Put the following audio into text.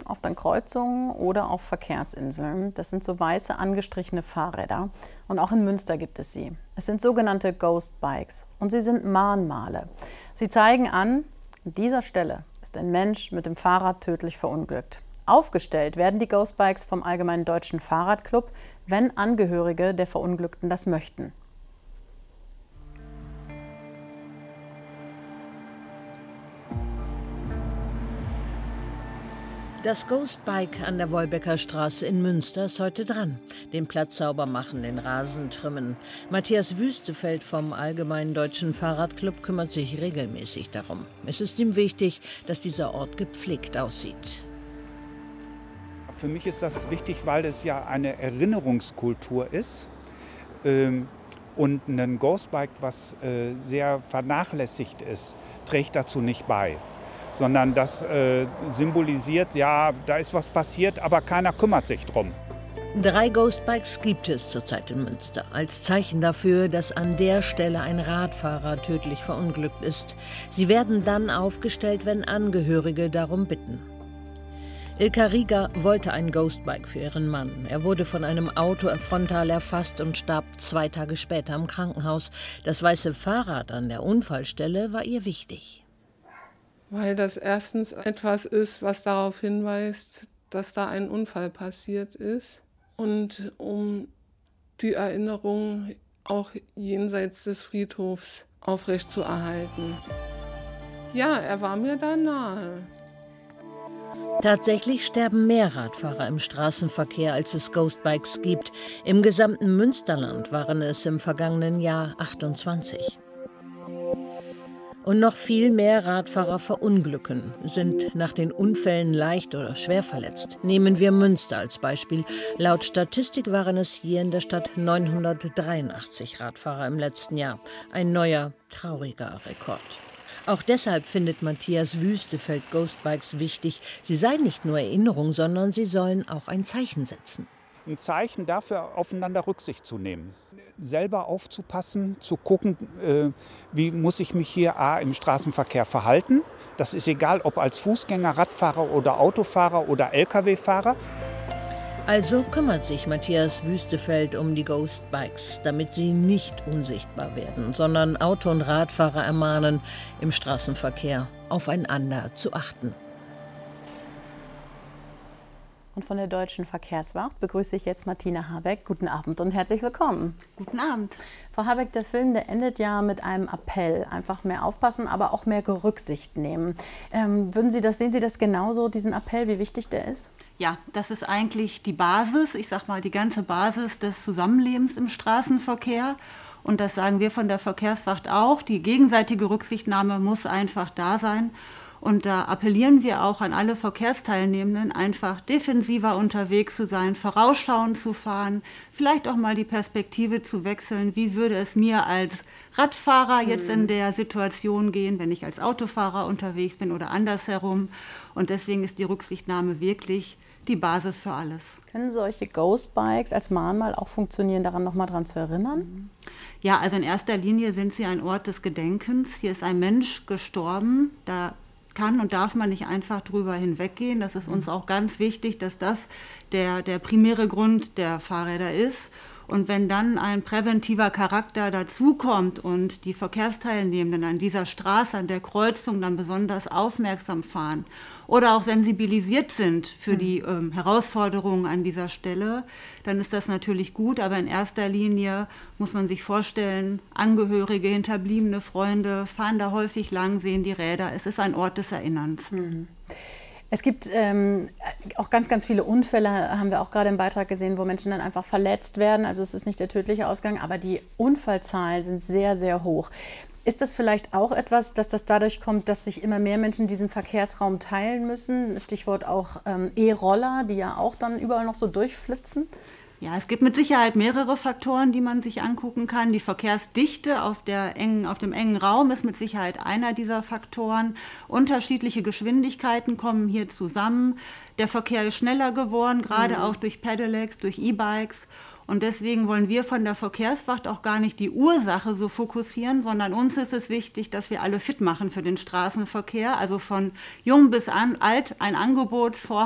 auf den Kreuzungen oder auf Verkehrsinseln. Das sind so weiße angestrichene Fahrräder. Und auch in Münster gibt es sie. Es sind sogenannte Ghost Bikes und sie sind Mahnmale. Sie zeigen an, an dieser Stelle ist ein Mensch mit dem Fahrrad tödlich verunglückt. Aufgestellt werden die Ghost Bikes vom Allgemeinen Deutschen Fahrradclub, wenn Angehörige der Verunglückten das möchten. Das Ghost Bike an der Wolbecker Straße in Münster ist heute dran. Den Platz sauber machen, den Rasen trimmen. Matthias Wüstefeld vom Allgemeinen Deutschen Fahrradclub kümmert sich regelmäßig darum. Es ist ihm wichtig, dass dieser Ort gepflegt aussieht. Für mich ist das wichtig, weil es ja eine Erinnerungskultur ist. Und ein Ghostbike, was sehr vernachlässigt ist, trägt dazu nicht bei. Sondern das symbolisiert, ja, da ist was passiert, aber keiner kümmert sich drum. 3 Ghostbikes gibt es zurzeit in Münster, als Zeichen dafür, dass an der Stelle ein Radfahrer tödlich verunglückt ist. Sie werden dann aufgestellt, wenn Angehörige darum bitten. Ilka Rieger wollte ein Ghostbike für ihren Mann. Er wurde von einem Auto frontal erfasst und starb 2 Tage später im Krankenhaus. Das weiße Fahrrad an der Unfallstelle war ihr wichtig. Weil das erstens etwas ist, was darauf hinweist, dass da ein Unfall passiert ist. Und um die Erinnerung auch jenseits des Friedhofs aufrechtzuerhalten. Ja, er war mir da nahe. Tatsächlich sterben mehr Radfahrer im Straßenverkehr, als es Ghostbikes gibt. Im gesamten Münsterland waren es im vergangenen Jahr 28. Und noch viel mehr Radfahrer verunglücken, sind nach den Unfällen leicht oder schwer verletzt. Nehmen wir Münster als Beispiel. Laut Statistik waren es hier in der Stadt 983 Radfahrer im letzten Jahr. Ein neuer, trauriger Rekord. Auch deshalb findet Matthias Wüstefeld Ghostbikes wichtig. Sie seien nicht nur Erinnerung, sondern sie sollen auch ein Zeichen setzen. Ein Zeichen dafür, aufeinander Rücksicht zu nehmen. Selber aufzupassen, zu gucken, wie muss ich mich hier im Straßenverkehr verhalten. Das ist egal, ob als Fußgänger, Radfahrer oder Autofahrer oder Lkw-Fahrer. Also kümmert sich Matthias Wüstefeld um die Ghost Bikes, damit sie nicht unsichtbar werden, sondern Auto- und Radfahrer ermahnen, im Straßenverkehr aufeinander zu achten. Und von der Deutschen Verkehrswacht begrüße ich jetzt Martina Habeck. Guten Abend und herzlich willkommen. Guten Abend. Frau Habeck, der Film, der endet ja mit einem Appell. Einfach mehr aufpassen, aber auch mehr Rücksicht nehmen. Sehen Sie das genauso, diesen Appell, wie wichtig der ist? Ja, das ist eigentlich die Basis, ich sag mal die ganze Basis des Zusammenlebens im Straßenverkehr. Und das sagen wir von der Verkehrswacht auch. Die gegenseitige Rücksichtnahme muss einfach da sein. Und da appellieren wir auch an alle Verkehrsteilnehmenden, einfach defensiver unterwegs zu sein, vorausschauend zu fahren, vielleicht auch mal die Perspektive zu wechseln. Wie würde es mir als Radfahrer jetzt in der Situation gehen, wenn ich als Autofahrer unterwegs bin oder andersherum? Und deswegen ist die Rücksichtnahme wirklich die Basis für alles. Können solche Ghostbikes als Mahnmal auch funktionieren, daran noch mal dran zu erinnern? Ja, also in erster Linie sind sie ein Ort des Gedenkens. Hier ist ein Mensch gestorben, da kann und darf man nicht einfach drüber hinweggehen. Das ist uns auch ganz wichtig, dass das der primäre Grund der Fahrräder ist. Und wenn dann ein präventiver Charakter dazukommt und die Verkehrsteilnehmenden an dieser Straße, an der Kreuzung dann besonders aufmerksam fahren oder auch sensibilisiert sind für die Herausforderungen an dieser Stelle, dann ist das natürlich gut. Aber in erster Linie muss man sich vorstellen, Angehörige, Hinterbliebene, Freunde fahren da häufig lang, sehen die Räder. Es ist ein Ort des Erinnerns. Es gibt auch ganz, ganz viele Unfälle, haben wir auch gerade im Beitrag gesehen, wo Menschen dann einfach verletzt werden. Also es ist nicht der tödliche Ausgang, aber die Unfallzahlen sind sehr, sehr hoch. Ist das vielleicht auch etwas, dass das dadurch kommt, dass sich immer mehr Menschen diesen Verkehrsraum teilen müssen? Stichwort auch E-Roller, die ja auch dann überall noch so durchflitzen? Ja, es gibt mit Sicherheit mehrere Faktoren, die man sich angucken kann. Die Verkehrsdichte auf dem engen Raum ist mit Sicherheit einer dieser Faktoren. Unterschiedliche Geschwindigkeiten kommen hier zusammen. Der Verkehr ist schneller geworden, gerade auch durch Pedelecs, durch E-Bikes. Und deswegen wollen wir von der Verkehrswacht auch gar nicht die Ursache so fokussieren, sondern uns ist es wichtig, dass wir alle fit machen für den Straßenverkehr. Also von jung bis alt ein Angebot vorhalten.